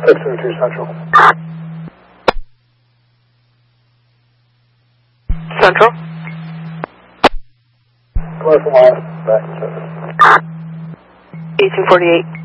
602 Central. Central? Commercial Miles, back in service. 1848.